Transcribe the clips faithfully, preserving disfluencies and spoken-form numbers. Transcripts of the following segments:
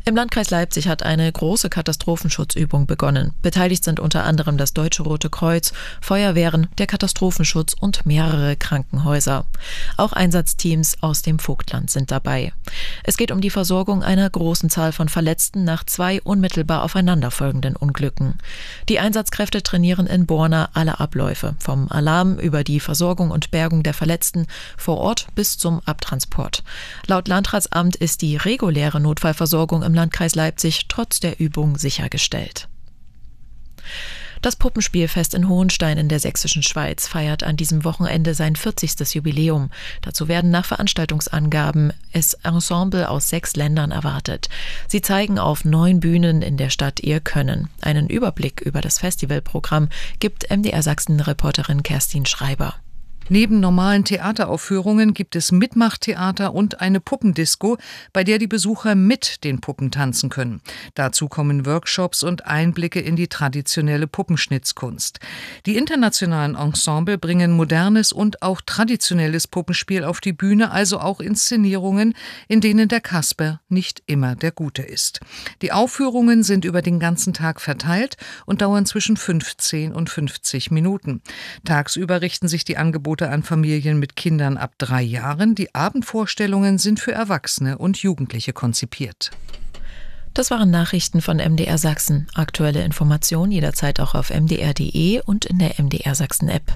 Im Landkreis Leipzig hat eine große Katastrophenschutzübung begonnen. Beteiligt sind unter anderem das Deutsche Rote Kreuz, Feuerwehren, der Katastrophenschutz und mehrere Krankenhäuser. Auch Einsatzteams aus dem Vogtland sind dabei. Es geht um die Versorgung einer großen Zahl von Verletzten nach zwei unmittelbar aufeinanderfolgenden Unglücken. Die Einsatzkräfte trainieren in Borna alle Abläufe, vom Alarm über die Versorgung und Bergung der Verletzten vor Ort bis zum Abtransport. Laut Landratsamt ist die reguläre Notfallversorgung im Landkreis Leipzig trotz der Übung sichergestellt. Das Puppenspielfest in Hohenstein in der sächsischen Schweiz feiert an diesem Wochenende sein vierzigstes Jubiläum. Dazu werden nach Veranstaltungsangaben es Ensemble aus sechs Ländern erwartet. Sie zeigen auf neun Bühnen in der Stadt ihr Können. Einen Überblick über das Festivalprogramm gibt M D R Sachsen-Reporterin Kerstin Schreiber. Neben normalen Theateraufführungen gibt es Mitmachtheater und eine Puppendisco, bei der die Besucher mit den Puppen tanzen können. Dazu kommen Workshops und Einblicke in die traditionelle Puppenschnitzkunst. Die internationalen Ensemble bringen modernes und auch traditionelles Puppenspiel auf die Bühne, also auch Inszenierungen, in denen der Kasper nicht immer der Gute ist. Die Aufführungen sind über den ganzen Tag verteilt und dauern zwischen fünfzehn und fünfzig Minuten. Tagsüber richten sich die Angebote an Familien mit Kindern ab drei Jahren. Die Abendvorstellungen sind für Erwachsene und Jugendliche konzipiert. Das waren Nachrichten von M D R Sachsen. Aktuelle Informationen jederzeit auch auf m d r punkt d e und in der M D R Sachsen App.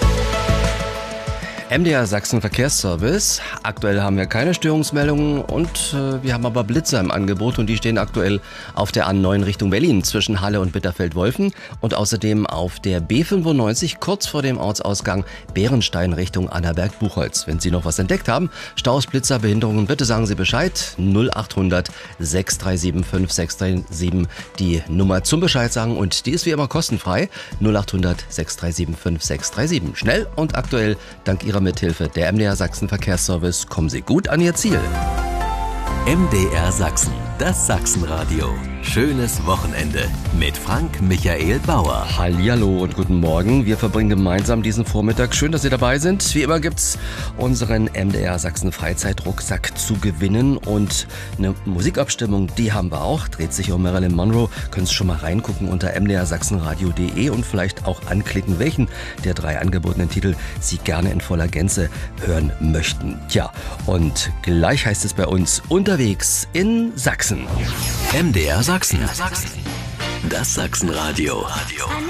M D R Sachsen Verkehrsservice. Aktuell haben wir keine Störungsmeldungen und äh, wir haben aber Blitzer im Angebot und die stehen aktuell auf der A neun Richtung Berlin zwischen Halle und Bitterfeld-Wolfen und außerdem auf der B fünfundneunzig kurz vor dem Ortsausgang Bärenstein Richtung Annaberg-Buchholz. Wenn Sie noch was entdeckt haben, Staus, Blitzer, Behinderungen, bitte sagen Sie Bescheid. null achthundert sechs drei sieben fünf sechs drei sieben die Nummer zum Bescheid sagen und die ist wie immer kostenfrei. null achthundert sechs drei sieben fünf sechs drei sieben. Schnell und aktuell dank Ihrer Mithilfe der M D R Sachsen Verkehrsservice kommen Sie gut an Ihr Ziel. M D R Sachsen, das Sachsenradio. Schönes Wochenende mit Frank Michael Bauer. Hallihallo und guten Morgen. Wir verbringen gemeinsam diesen Vormittag. Schön, dass Sie dabei sind. Wie immer gibt's unseren M D R Sachsen Freizeitrucksack zu gewinnen und eine Musikabstimmung, die haben wir auch. Dreht sich um Marilyn Monroe. Können Sie schon mal reingucken unter m d r sachsenradio punkt d e und vielleicht auch anklicken, welchen der drei angebotenen Titel Sie gerne in voller Gänze hören möchten. Tja, und gleich heißt es bei uns unterwegs in Sachsen. M D R Sachsen. Das Sachsenradio.